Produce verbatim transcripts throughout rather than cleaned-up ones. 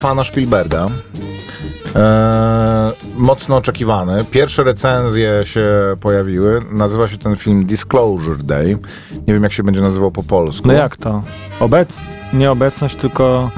Pana Spielberga. Eee, mocno oczekiwany. Pierwsze recenzje się pojawiły. Nazywa się ten film Disclosure Day. Nie wiem, jak się będzie nazywał po polsku. No jak to? Obec... Nie obecność, tylko...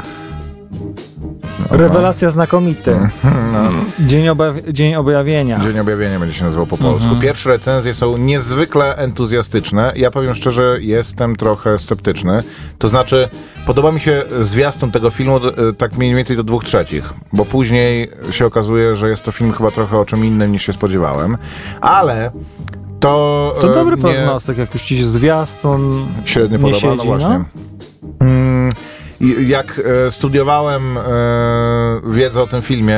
No, Rewelacja znakomity. no. Dzień, objaw- Dzień objawienia. Dzień objawienia będzie się nazywał po polsku. Mhm. Pierwsze recenzje są niezwykle entuzjastyczne. Ja powiem szczerze, jestem trochę sceptyczny. To znaczy, podoba mi się zwiastun tego filmu tak mniej więcej do dwóch trzecich, bo później się okazuje, że jest to film chyba trochę o czym innym niż się spodziewałem. Ale to... To dobry mnie prognostyk, jak już ci się zwiastun średnio nie podoba, siedzi, no właśnie. no? Mm, i jak e, studiowałem e, wiedzę o tym filmie,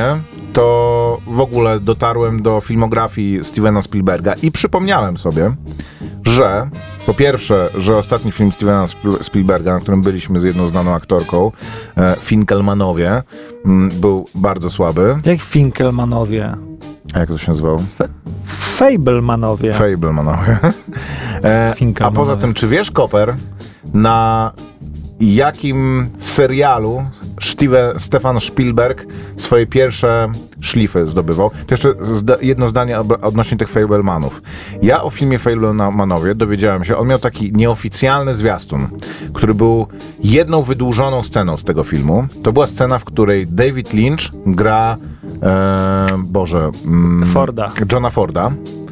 to w ogóle dotarłem do filmografii Stevena Spielberga i przypomniałem sobie, że po pierwsze, że ostatni film Stevena Spielberga, na którym byliśmy z jedną znaną aktorką, e, Finkelmanowie, m, był bardzo słaby. Jak Finkelmanowie? A jak to się nazywało? Fe- Fablemanowie. Fablemanowie. E, a Finkelmanowie. poza tym, czy wiesz, Koper, na jakim serialu Steve, Stefan Spielberg swoje pierwsze szlify zdobywał? To jeszcze zda, jedno zdanie odnośnie tych Fablemanów. Ja o filmie Fablemanowie dowiedziałem się, on miał taki nieoficjalny zwiastun, który był jedną wydłużoną sceną z tego filmu. To była scena, w której David Lynch gra e, Boże... Mm, Forda. Johna Forda.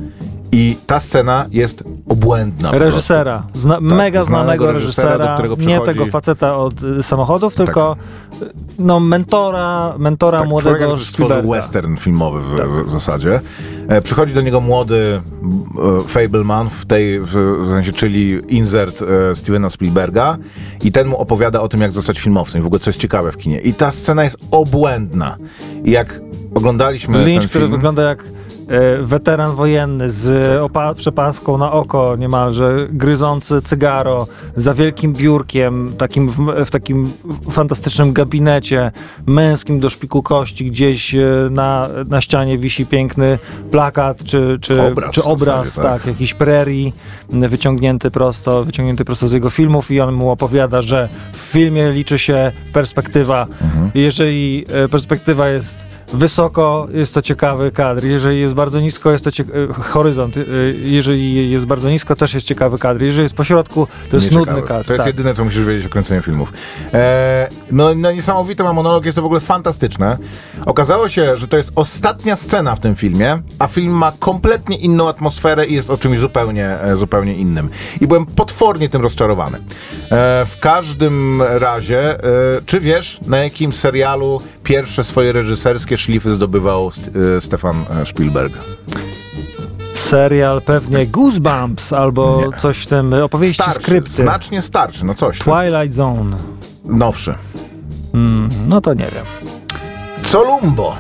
I ta scena jest obłędna. Reżysera. Zna- tak, mega znanego, znanego reżysera, reżysera. do którego Nie przychodzi... tego faceta od y, samochodów, tylko tak. no, mentora, mentora tak, młodego człowieka, który stworzył Spielberga. western filmowy w, tak. w, w zasadzie. E, przychodzi do niego młody e, Fableman, w tej, w, w sensie, czyli insert e, Stevena Spielberga i ten mu opowiada o tym, jak zostać filmowcem. I w ogóle co jest ciekawe w kinie. I ta scena jest obłędna. I jak oglądaliśmy Lynch, ten który film... wygląda jak e, weteran wojenny z opa- przepaską na oko niemalże, gryzący cygaro, za wielkim biurkiem, takim w, w takim fantastycznym gabinecie męskim do szpiku kości, gdzieś e, na, na ścianie wisi piękny plakat, czy, czy Obraz czy w obraz, zasadzie, tak. tak, jakiś prerii wyciągnięty prosto, wyciągnięty prosto z jego filmów i on mu opowiada, że w filmie liczy się perspektywa. Mhm. Jeżeli e, perspektywa jest wysoko, jest to ciekawy kadr. Jeżeli jest bardzo nisko, jest to cieka- horyzont. Jeżeli jest bardzo nisko, też jest ciekawy kadr. Jeżeli jest po środku, to jest Nieciekawy. nudny kadr. To jest tak. jedyne, co musisz wiedzieć o kręceniu filmów. E, no, no niesamowity ma monolog, jest to w ogóle fantastyczne. Okazało się, że to jest ostatnia scena w tym filmie, a film ma kompletnie inną atmosferę i jest o czymś zupełnie, zupełnie innym. I byłem potwornie tym rozczarowany. E, w każdym razie, e, czy wiesz, na jakim serialu pierwsze swoje reżyserskie szlify zdobywał e, Stefan Spielberg? Serial pewnie Goosebumps albo Nie. coś w tym, opowieści, Starszy, skrypty. znacznie starszy, no coś. tam. Twilight Zone. Nowszy. Mm, no to nie wiem. Columbo.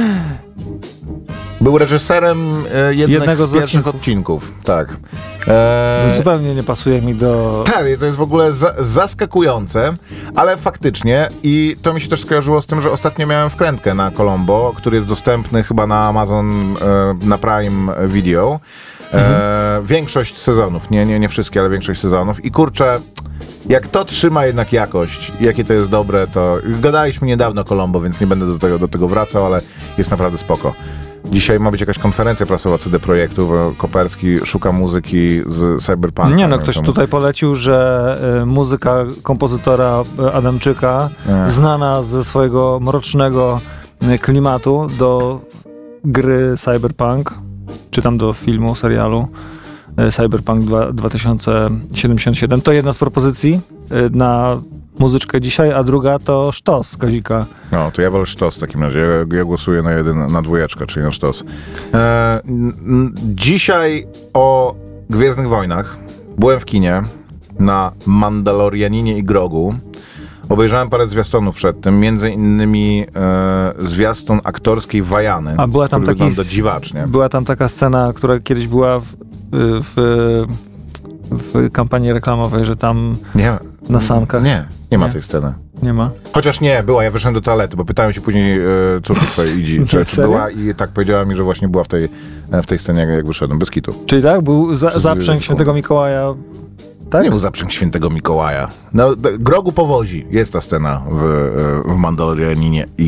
Był reżyserem e, jednego, Jednego z z pierwszych odcinków. odcinków. Tak. E, Zupełnie nie pasuje mi do... tak, to jest w ogóle za, zaskakujące, ale faktycznie i to mi się też skojarzyło z tym, że ostatnio miałem wkrętkę na Columbo, który jest dostępny chyba na Amazon, e, na Prime Video. E, mhm. Większość sezonów, nie, nie, nie wszystkie, ale większość sezonów i kurczę, jak to trzyma jednak jakość, jakie to jest dobre, to gadaliśmy niedawno o Columbo, więc nie będę do tego, do tego wracał, ale jest naprawdę spoko. Dzisiaj ma być jakaś konferencja prasowa C D Projektu, bo Koperski szuka muzyki z Cyberpunka. Nie no, ktoś tutaj polecił, że y, muzyka kompozytora Adamczyka, Nie. znana ze swojego mrocznego y, klimatu do gry Cyberpunk, czy tam do filmu, serialu y, Cyberpunk dwa tysiące siedemdziesiąt siedem, to jedna z propozycji y, na muzyczkę dzisiaj, a druga to Sztos Kazika. No, to ja wolę Sztos w takim razie. Ja, ja głosuję na jeden, na dwójeczkę, czyli na Sztos. E, n, n, dzisiaj o Gwiezdnych Wojnach byłem w kinie na Mandalorianinie i Grogu. Obejrzałem parę zwiastunów przed tym, między innymi e, zwiastun aktorskiej Wajany, A była tam który taki, wygląda dziwacznie. Była tam taka scena, która kiedyś była w, w, w kampanii reklamowej, że tam Nie, na sankach. Nie, nie ma Nie. tej sceny. nie ma. Chociaż nie, była. Ja wyszedłem do toalety, bo pytałem się później e, córki swojej Idzi, czy, czy Serio? była i tak powiedziała mi, że właśnie była w tej, w tej scenie, jak, jak wyszedłem, bez kitu. Czyli tak, był za, Przez zaprzęg sekundy. Świętego Mikołaja Tak? Nie był zaprzęg świętego Mikołaja. No, d- Grogu powozi. Jest ta scena w, w Mandalorianinie